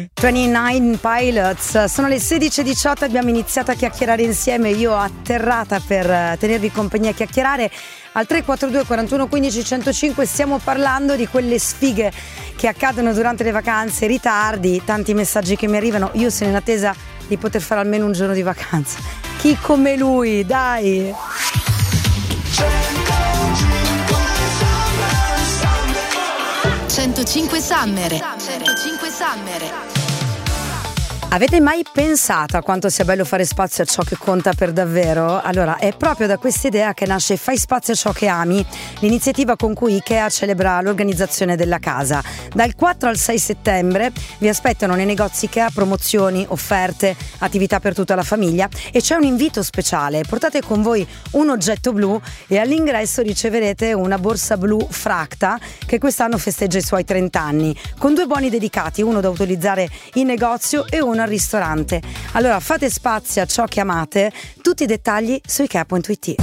29 Pilots. Sono le 16:18, abbiamo iniziato a chiacchierare insieme, io atterrata per tenervi compagnia a chiacchierare. Al 342 41 15 105 stiamo parlando di quelle sfighe che accadono durante le vacanze, ritardi, tanti messaggi che mi arrivano. Io sono in attesa di poter fare almeno un giorno di vacanza. Chi come lui, dai! 105 Summer. 105 Summer. Avete mai pensato a quanto sia bello fare spazio a ciò che conta per davvero? Allora, è proprio da questa idea che nasce Fai spazio a ciò che ami, l'iniziativa con cui IKEA celebra l'organizzazione della casa. Dal 4 al 6 settembre vi aspettano nei negozi IKEA promozioni, offerte, attività per tutta la famiglia e c'è un invito speciale. Portate con voi un oggetto blu e all'ingresso riceverete una borsa blu Fracta che quest'anno festeggia i suoi 30 anni, con 2 buoni dedicati, uno da utilizzare in negozio e uno al ristorante. Allora fate spazio a ciò che amate, tutti i dettagli su ikea.it.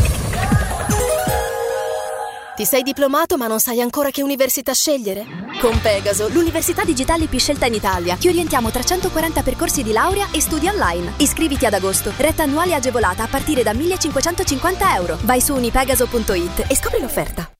Ti sei diplomato ma non sai ancora che università scegliere? Con Pegaso, l'università digitale più scelta in Italia, ti orientiamo tra 140 percorsi di laurea e studi online. Iscriviti ad agosto, retta annuale agevolata a partire da 1.550 euro. Vai su unipegaso.it e scopri l'offerta.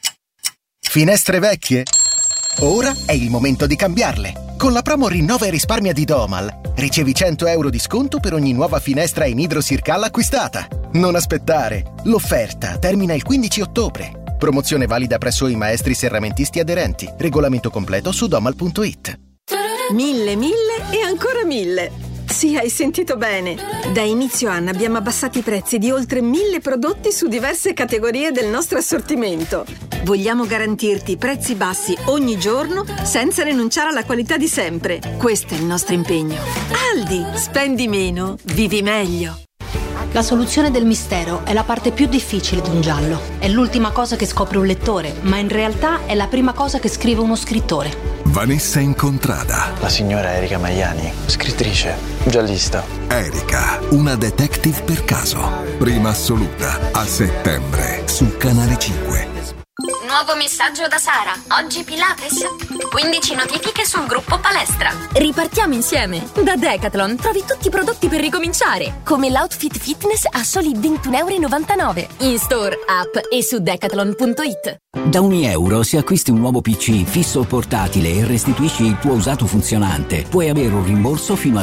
Finestre vecchie? Ora è il momento di cambiarle. Con la promo Rinnova e risparmia di Domal ricevi 100 euro di sconto per ogni nuova finestra in idrosircal acquistata. Non aspettare. L'offerta termina il 15 ottobre. Promozione valida presso i maestri serramentisti aderenti. Regolamento completo su domal.it. 1000 e ancora 1000. Sì, hai sentito bene. Da inizio anno abbiamo abbassato i prezzi di oltre 1000 prodotti su diverse categorie del nostro assortimento. Vogliamo garantirti prezzi bassi ogni giorno senza rinunciare alla qualità di sempre. Questo è il nostro impegno. Aldi, spendi meno, vivi meglio. La soluzione del mistero è la parte più difficile di un giallo. È l'ultima cosa che scopre un lettore, ma in realtà è la prima cosa che scrive uno scrittore. Vanessa Incontrada. La signora Erika Maiani, scrittrice, giallista. Erika, una detective per caso. Prima assoluta, a settembre, su Canale 5. Nuovo messaggio da Sara. Oggi Pilates. 15 notifiche sul gruppo palestra. Ripartiamo insieme. Da Decathlon trovi tutti i prodotti per ricominciare, come l'outfit fitness a soli 21,99 €. In store, app e su decathlon.it. Da €1 se acquisti un nuovo PC fisso o portatile e restituisci il tuo usato funzionante, puoi avere un rimborso fino a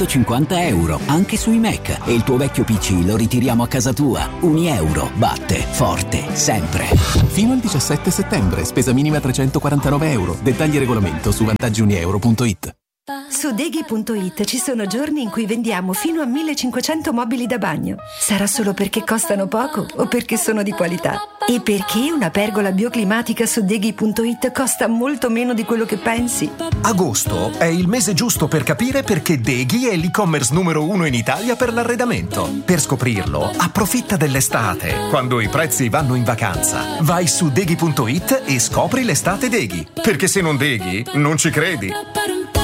€350 anche sui Mac, e il tuo vecchio PC lo ritiriamo a casa tua. €1 batte forte sempre. Fino al 17 settembre, spesa minima €349. Dettagli e regolamento su vantaggiunieuro.it. Su Deghi.it ci sono giorni in cui vendiamo fino a 1500 mobili da bagno. Sarà solo perché costano poco o perché sono di qualità? E perché una pergola bioclimatica su Deghi.it costa molto meno di quello che pensi? Agosto è il mese giusto per capire perché Deghi è l'e-commerce numero 1 in Italia per l'arredamento. Per scoprirlo, approfitta dell'estate, quando i prezzi vanno in vacanza. Vai su Deghi.it e scopri l'estate Deghi. Perché se non Deghi, non ci credi.